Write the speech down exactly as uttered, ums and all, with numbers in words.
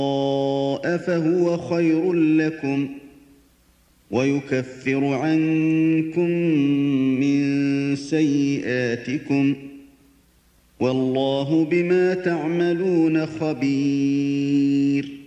فهو خير لكم ويكفر عنكم من سيئاتكم والله بما تعملون خبير.